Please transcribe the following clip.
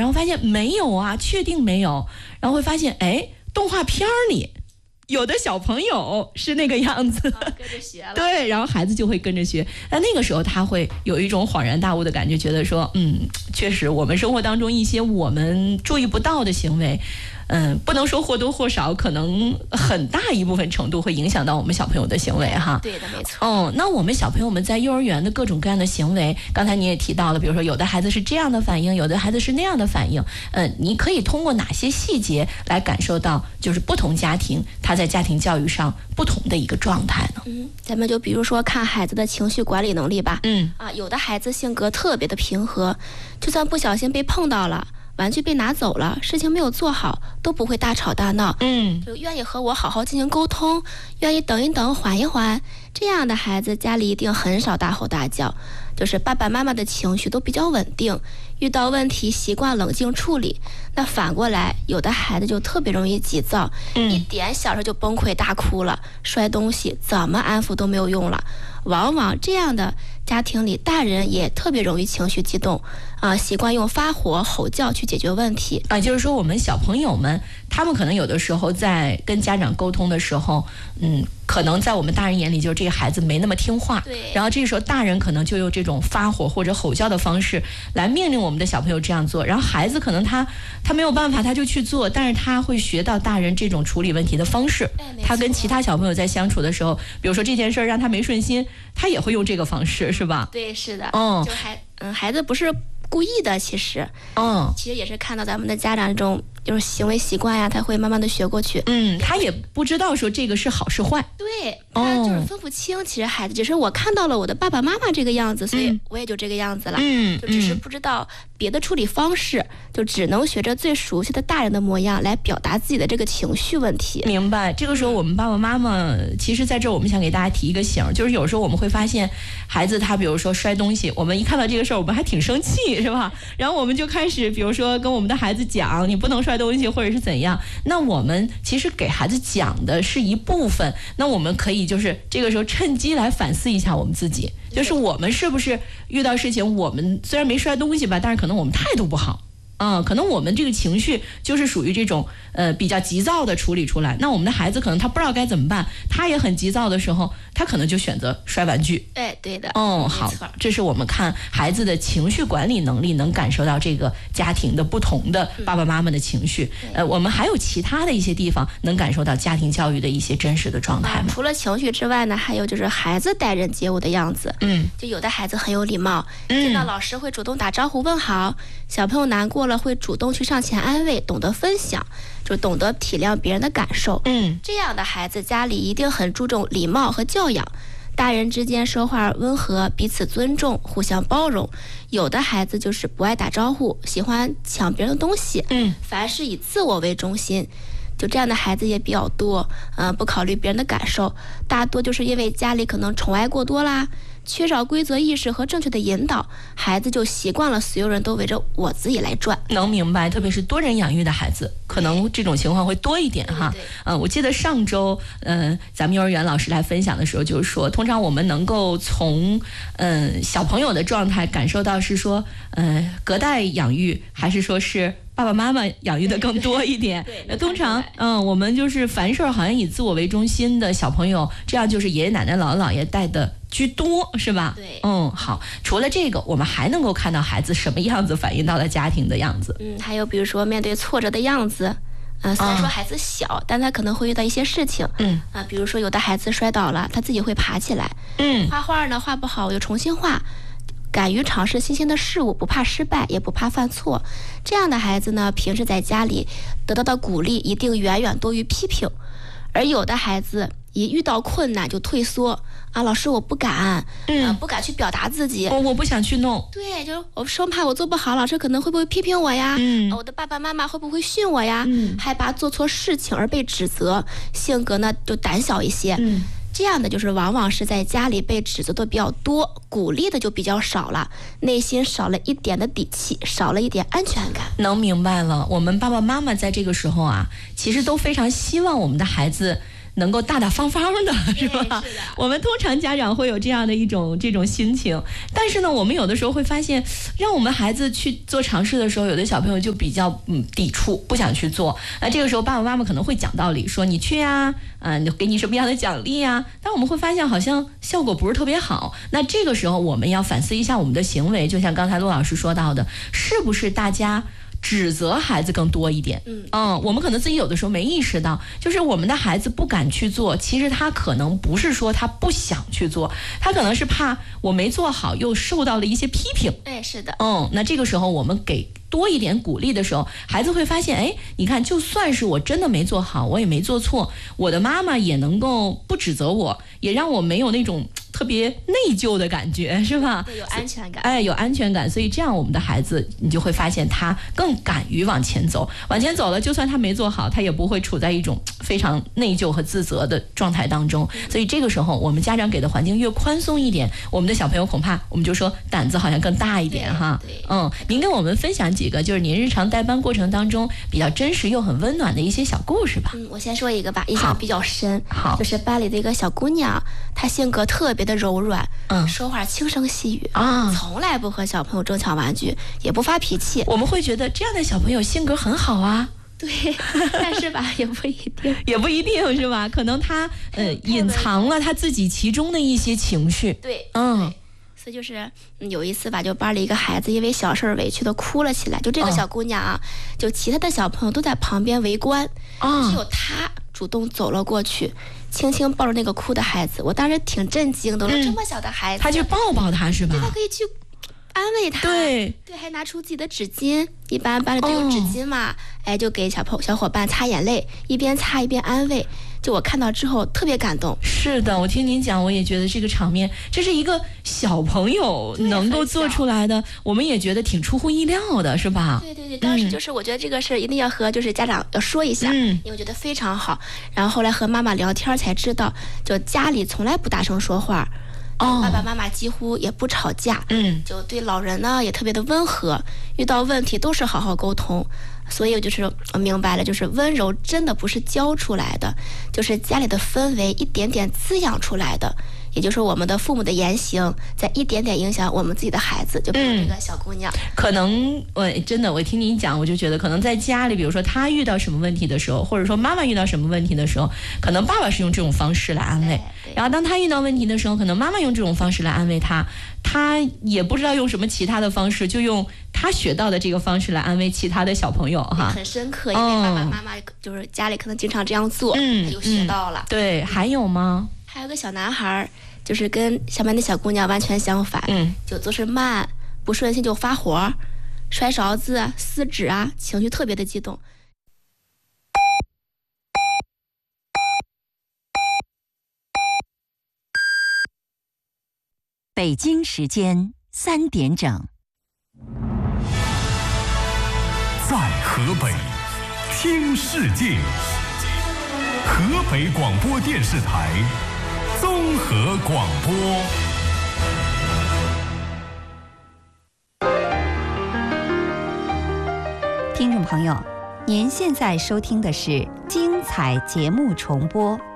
然后发现没有啊，确定没有，然后会发现，哎，动画片里有的小朋友是那个样子， 跟着学了。 对，然后孩子就会跟着学。那个时候他会有一种恍然大悟的感觉，觉得说，确实我们生活当中一些我们注意不到的行为，不能说或多或少，可能很大一部分程度会影响到我们小朋友的行为哈。 对的，没错。 那我们小朋友们在幼儿园的各种各样的行为，刚才你也提到了，比如说有的孩子是这样的反应，有的孩子是那样的反应。你可以通过哪些细节来感受到，就是不同家庭他在家庭教育上不同的一个状态呢？ 咱们就比如说看孩子的情绪管理能力吧。有的孩子性格特别的平和，就算不小心被碰到了，玩具被拿走了，事情没有做好，都不会大吵大闹，就愿意和我好好进行沟通，愿意等一等，缓一缓。这样的孩子家里一定很少大吼大叫，就是爸爸妈妈的情绪都比较稳定，遇到问题习惯冷静处理。那反过来，有的孩子就特别容易急躁，一点小事就崩溃大哭了，摔东西，怎么安抚都没有用了。往往这样的家庭里，大人也特别容易情绪激动，习惯用发火、吼叫去解决问题。 就是说我们小朋友们，他们可能有的时候在跟家长沟通的时候，可能在我们大人眼里，就是这个孩子没那么听话。 对。 然后这个时候，大人可能就用这种发火或者吼叫的方式来命令我们的小朋友这样做。然后孩子可能他没有办法，他就去做，但是他会学到大人这种处理问题的方式。他跟其他小朋友在相处的时候，比如说这件事让他没顺心，他也会用这个方式，是吧？ 对，是的。就孩子不是故意的，其实也是看到咱们的家长这种就是行为习惯呀，他会慢慢的学过去。 他也不知道说这个是好是坏。 对，他就是分不清。其实孩子只是我看到了我的爸爸妈妈这个样子，所以我也就这个样子了。就只是不知道别的处理方式，就只能学着最熟悉的大人的模样来表达自己的这个情绪问题。 明白。这个时候我们爸爸妈妈，其实在这儿我们想给大家提一个醒，就是有时候我们会发现孩子他比如说摔东西，我们一看到这个事儿，我们还挺生气，是吧？然后我们就开始比如说跟我们的孩子讲，你不能摔东西或者是怎样。那我们其实给孩子讲的是一部分，那我们可以就是这个时候趁机来反思一下我们自己，就是我们是不是遇到事情，我们虽然没摔东西吧，但是可能我们态度不好。可能我们这个情绪就是属于这种比较急躁的处理出来。那我们的孩子可能他不知道该怎么办，他也很急躁的时候，他可能就选择摔玩具。 对的。 好，这是我们看孩子的情绪管理能力，能感受到这个家庭的不同的爸爸妈妈的情绪。我们还有其他的一些地方能感受到家庭教育的一些真实的状态吗？ 除了情绪之外呢，还有就是孩子待人接物的样子。就有的孩子很有礼貌，见到老师会主动打招呼问好，小朋友难过了会主动去上前安慰，懂得分享，就懂得体谅别人的感受。这样的孩子家里一定很注重礼貌和教养，大人之间说话温和，彼此尊重，互相包容。有的孩子就是不爱打招呼，喜欢抢别人的东西，凡事以自我为中心。就这样的孩子也比较多，不考虑别人的感受，大多就是因为家里可能宠爱过多啦，缺少规则意识和正确的引导，孩子就习惯了所有人都围着我自己来转。 能明白，特别是多人养育的孩子，可能这种情况会多一点哈。我记得上周咱们幼儿园老师来分享的时候，就是说，通常我们能够从小朋友的状态感受到是说，隔代养育还是说是爸爸妈妈养育的更多一点。通常我们就是凡事好像以自我为中心的小朋友，这样就是爷爷奶奶姥姥姥爷带的居多，是吧？ 对。 好，除了这个，我们还能够看到孩子什么样子反映到了家庭的样子。 还有比如说面对挫折的样子。虽然说孩子小，但他可能会遇到一些事情。比如说有的孩子摔倒了，他自己会爬起来。画画呢，画不好我就重新画。敢于尝试新鲜的事物，不怕失败，也不怕犯错。这样的孩子呢，平时在家里得到的鼓励一定远远多于批评。而有的孩子一遇到困难就退缩，老师我不敢，不敢去表达自己， 我不想去弄。 对，就是我生怕我做不好，老师可能会不会批评我呀？我的爸爸妈妈会不会训我呀？害怕做错事情而被指责，性格呢就胆小一些。这样的就是往往是在家里被指责的比较多，鼓励的就比较少了，内心少了一点的底气，少了一点安全感。 能明白了，我们爸爸妈妈在这个时候啊，其实都非常希望我们的孩子能够大大方方的，是吧？是的。我们通常家长会有这样的这种心情，但是呢，我们有的时候会发现，让我们孩子去做尝试的时候，有的小朋友就比较抵触，不想去做。那这个时候爸爸妈妈可能会讲道理，说你去啊，给你什么样的奖励啊？但我们会发现好像效果不是特别好。那这个时候我们要反思一下我们的行为，就像刚才陆老师说到的，是不是大家指责孩子更多一点？我们可能自己有的时候没意识到，就是我们的孩子不敢去做，其实他可能不是说他不想去做，他可能是怕我没做好又受到了一些批评。 是的。 那这个时候我们给多一点鼓励的时候，孩子会发现，你看，就算是我真的没做好，我也没做错，我的妈妈也能够不指责我，也让我没有那种特别内疚的感觉，是吧？ 对，有安全感。 有安全感，所以这样我们的孩子，你就会发现他更敢于往前走，往前走了，就算他没做好，他也不会处在一种非常内疚和自责的状态当中。所以这个时候，我们家长给的环境越宽松一点，我们的小朋友恐怕我们就说胆子好像更大一点哈。您跟我们分享几个就是您日常带班过程当中比较真实又很温暖的一些小故事吧。 我先说一个吧，印象比较深。 好， 就是班里的一个小姑娘，她性格特别的柔软，说话轻声细语从来不和小朋友争抢玩具，也不发脾气。 我们会觉得这样的小朋友性格很好啊。 对，但是吧，也不一定， 也不一定是吧？可能他隐藏了他自己其中的一些情绪。 对，所以就是有一次吧，就班里一个孩子因为小事委屈的哭了起来，就这个小姑娘啊，就其他的小朋友都在旁边围观，只有她主动走了过去，轻轻抱着那个哭的孩子。我当时挺震惊的，这么小的孩子， 她去抱抱他是吧？ 对，她可以去安慰他， 对， 还拿出自己的纸巾，一般班里都有纸巾嘛，就给小伙伴擦眼泪，一边擦一边安慰。就我看到之后特别感动。 是的，我听您讲，我也觉得这个场面，这是一个小朋友能够做出来的，我们也觉得挺出乎意料的，是吧？ 对，当时就是我觉得这个事一定要和就是家长要说一下，因为我觉得非常好。然后后来和妈妈聊天才知道，就家里从来不大声说话。爸爸妈妈几乎也不吵架，就对老人呢也特别的温和，遇到问题都是好好沟通。所以就是我明白了，就是温柔真的不是教出来的，就是家里的氛围一点点滋养出来的。也就是我们的父母的言行在一点点影响我们自己的孩子，就比如这个小姑娘。 可能真的我听您讲，我就觉得可能在家里，比如说她遇到什么问题的时候，或者说妈妈遇到什么问题的时候，可能爸爸是用这种方式来安慰，然后当她遇到问题的时候，可能妈妈用这种方式来安慰她，她也不知道用什么其他的方式，就用她学到的这个方式来安慰其他的小朋友哈。 很深刻，因为爸爸妈妈就是家里可能经常这样做，他就学到了。 对，还有吗？ 还有个小男孩，就是跟下面的小姑娘完全相反，就做事慢，不顺心就发火，摔勺子、撕纸啊，情绪特别的激动。 北京时间3点整， 在河北听世界，河北广播电视台综合广播。 听众朋友，您现在收听的是精彩节目重播。